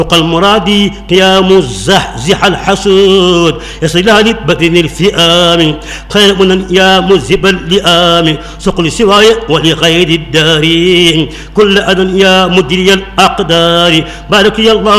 المراد قيام الزحزح الحسود يصلها بدن الفئام خير من يا مذهب اللئام سقل سواي ولغير الدار كل أذن يا مدري الأقدار بارك يا الله